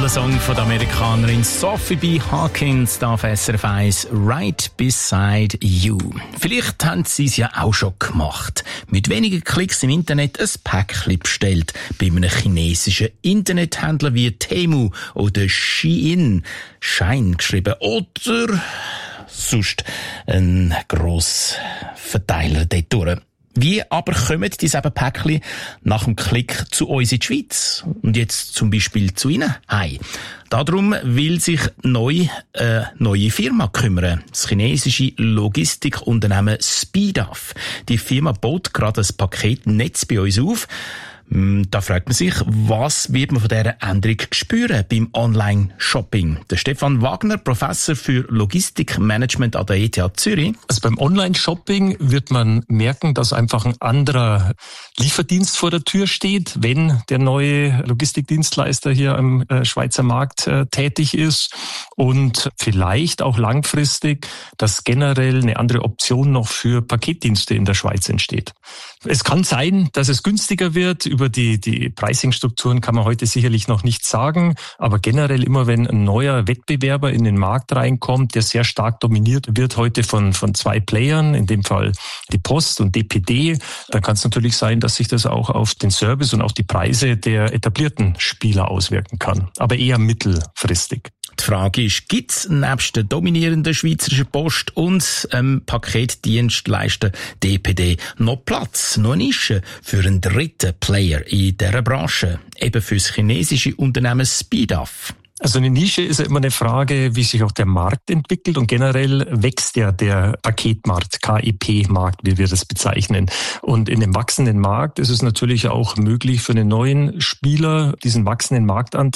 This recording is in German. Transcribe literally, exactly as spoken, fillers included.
toller Song von der Amerikanerin Sophie B. Hawkins, da auf S R F eins, Right Beside You. Vielleicht haben Sie es ja auch schon gemacht. Mit wenigen Klicks im Internet ein Päckchen bestellt. Bei einem chinesischen Internethändler wie Temu oder Shein, Schein geschrieben, oder sonst ein grosser Verteiler dort durch. Wie aber kommen diese Päckchen nach dem Klick zu uns in die Schweiz? Und jetzt zum Beispiel zu Ihnen heim. Darum will sich neu eine neue Firma kümmern. Das chinesische Logistikunternehmen Speeduff. Die Firma baut gerade ein Paketnetz bei uns auf. Da fragt man sich, was wird man von dieser Änderung spüren beim Online-Shopping? Der Stefan Wagner, Professor für Logistikmanagement an der E T H Zürich. Also beim Online-Shopping wird man merken, dass einfach ein anderer Lieferdienst vor der Tür steht, wenn der neue Logistikdienstleister hier am Schweizer Markt äh, tätig ist, und vielleicht auch langfristig, dass generell eine andere Option noch für Paketdienste in der Schweiz entsteht. Es kann sein, dass es günstiger wird. Über die, die Pricing-Strukturen kann man heute sicherlich noch nichts sagen. Aber generell immer, wenn ein neuer Wettbewerber in den Markt reinkommt, der sehr stark dominiert wird heute von, von zwei Playern, in dem Fall die Post und D P D, dann kann es natürlich sein, dass sich das auch auf den Service und auch die Preise der etablierten Spieler auswirken kann. Aber eher mittelfristig. Die Frage ist, gibt es nebst der dominierenden Schweizerischen Post und ähm, Paketdienstleister D P D noch Platz, noch eine Nische für einen dritten Player in dieser Branche, eben für das chinesische Unternehmen Speeduff? Also eine Nische ist ja immer eine Frage, wie sich auch der Markt entwickelt, und generell wächst ja der Paketmarkt, K I P-Markt, wie wir das bezeichnen. Und in dem wachsenden Markt ist es natürlich auch möglich für einen neuen Spieler, diesen wachsenden Marktanteil